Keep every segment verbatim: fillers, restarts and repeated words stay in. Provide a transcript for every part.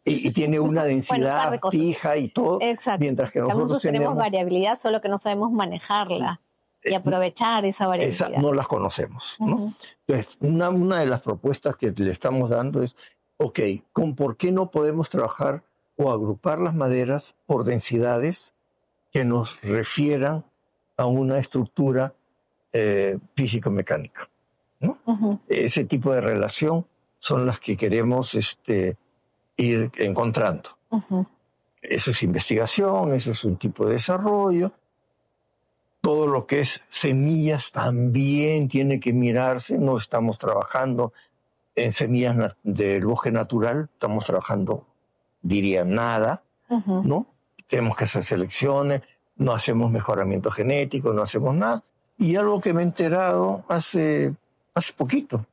y, y tiene una densidad bueno, un fija y todo. Exacto. Mientras que nosotros, nosotros tenemos, tenemos variabilidad, solo que no sabemos manejarla y aprovechar esa variabilidad. Esa no las conocemos, ¿no? Uh-huh. Entonces, una, una de las propuestas que le estamos dando es, ok, ¿con por qué no podemos trabajar o agrupar las maderas por densidades que nos refieran a una estructura eh, físico-mecánica, ¿no? Uh-huh. Ese tipo de relación son las que queremos este, ir encontrando. Uh-huh. Eso es investigación, eso es un tipo de desarrollo. Todo lo que es semillas también tiene que mirarse. No estamos trabajando en semillas nat- del bosque natural, estamos trabajando, diría, nada, uh-huh. ¿no? Tenemos que hacer selecciones, no hacemos mejoramiento genético, no hacemos nada. Y algo que me he enterado hace, hace poquito.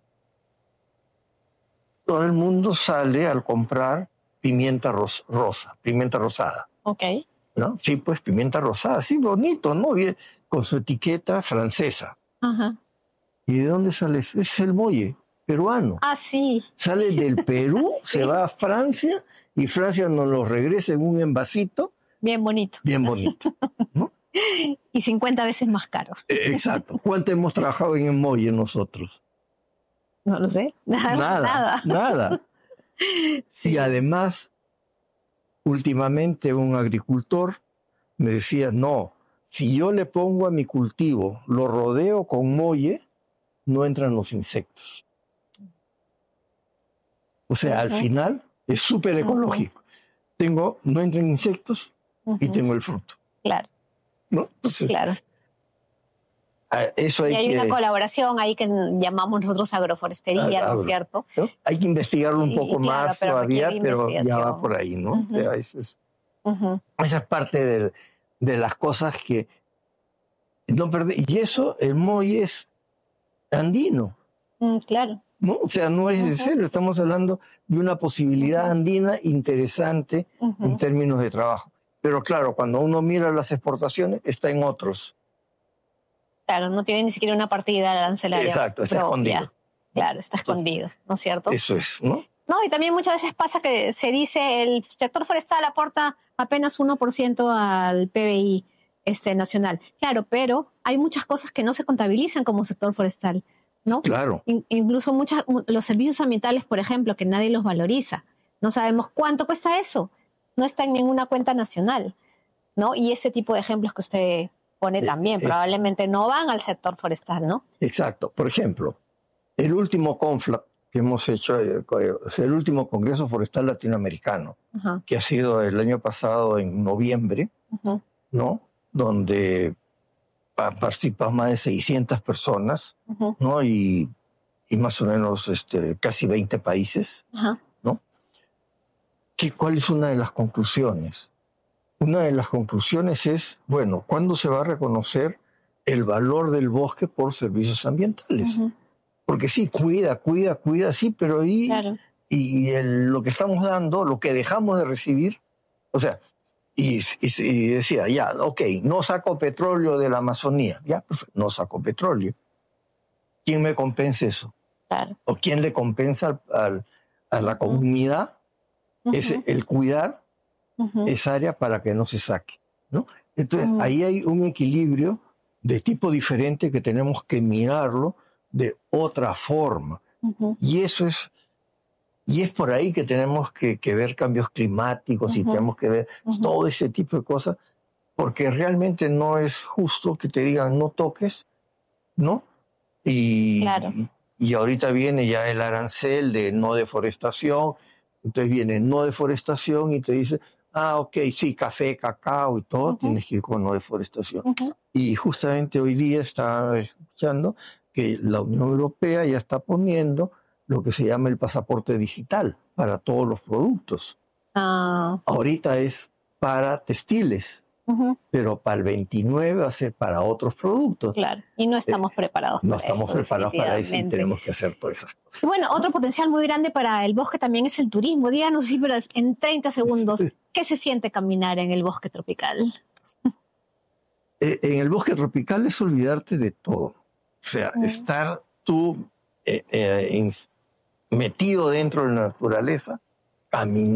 Todo el mundo sale al comprar pimienta ros- rosa, pimienta rosada. Ok. ¿No? Sí, pues pimienta rosada, sí, bonito, ¿no? Bien, con su etiqueta francesa. Ajá. ¿Y de dónde sale eso? Es el molle peruano. Ah, sí. Sale del Perú, sí. Se va a Francia y Francia nos lo regresa en un envasito. Bien bonito. Bien bonito, ¿no? Y cincuenta veces más caro. Exacto. ¿Cuánto hemos trabajado en el molle nosotros? No lo sé. Nada, nada. Nada. Sí. Y además, últimamente un agricultor me decía, no, si yo le pongo a mi cultivo, lo rodeo con molle, no entran los insectos. O sea, uh-huh. al final es súper ecológico. Uh-huh. Tengo, no entran insectos uh-huh. y tengo el fruto. Claro. ¿No? Entonces, claro. Eso hay y hay que, una colaboración ahí que llamamos nosotros agroforestería, ¿no es cierto? ¿no? Hay que investigarlo un poco y, y, más claro, todavía, pero ya va por ahí, ¿no? Uh-huh. O sea, eso es, uh-huh. Esa es parte de, de las cosas que no perde. Y eso, el molle es andino. Mm, claro. ¿No? O sea, no es uh-huh. en serio, estamos hablando de una posibilidad uh-huh. andina interesante uh-huh. en términos de trabajo. Pero claro, cuando uno mira las exportaciones, está en otros. Claro, no tiene ni siquiera una partida arancelaria. Exacto, está propia. Escondido. Claro, está escondido, ¿no es cierto? Eso es, ¿no? No, y también muchas veces pasa que se dice el sector forestal aporta apenas uno por ciento al P B I este, nacional. Claro, pero hay muchas cosas que no se contabilizan como sector forestal, ¿no? Claro. In, incluso muchas, los servicios ambientales, por ejemplo, que nadie los valoriza. No sabemos cuánto cuesta eso. No está en ninguna cuenta nacional, ¿no? Y ese tipo de ejemplos que usted pone también, eh, probablemente no van al sector forestal, ¿no? Exacto. Por ejemplo, el último CONFLAC que hemos hecho, eh, el último Congreso Forestal Latinoamericano, uh-huh. que ha sido el año pasado en noviembre, uh-huh. ¿no? Donde participan más de seiscientas personas, uh-huh. ¿no? Y, y más o menos este, casi veinte países, uh-huh. ¿no? ¿Qué, ¿Cuál es una de las conclusiones? Una de las conclusiones es, bueno, ¿cuándo se va a reconocer el valor del bosque por servicios ambientales? Uh-huh. Porque sí, cuida, cuida, cuida, sí, pero y, claro. y el, lo que estamos dando, lo que dejamos de recibir, o sea, y, y, y decía, ya, ok, no saco petróleo de la Amazonía, ya, no saco petróleo. ¿Quién me compensa eso? Claro. ¿O quién le compensa al, a la comunidad uh-huh. ese, el cuidar Uh-huh. esa área para que no se saque, ¿no? Entonces, uh-huh. ahí hay un equilibrio de tipo diferente que tenemos que mirarlo de otra forma. Uh-huh. Y eso es, y es por ahí que tenemos que, que ver cambios climáticos uh-huh. y tenemos que ver uh-huh. todo ese tipo de cosas, porque realmente no es justo que te digan no toques, ¿no? Y, claro. y, y ahorita viene ya el arancel de no deforestación, entonces viene no deforestación y te dice ah, ok, sí, café, cacao y todo, uh-huh. tienes que ir con no deforestación. Uh-huh. Y justamente hoy día estaba escuchando que la Unión Europea ya está poniendo lo que se llama el pasaporte digital para todos los productos. Uh-huh. Ahorita es para textiles, uh-huh. pero para el veintinueve va a ser para otros productos. Claro, y no estamos eh, preparados no para eso. No estamos preparados para eso y tenemos que hacer todas esas cosas. Y bueno, otro potencial muy grande para el bosque también es el turismo. Díganos, sí, pero en treinta segundos, sí. ¿qué se siente caminar en el bosque tropical? Eh, en el bosque tropical es olvidarte de todo. O sea, uh-huh. estar tú eh, eh, metido dentro de la naturaleza, caminar.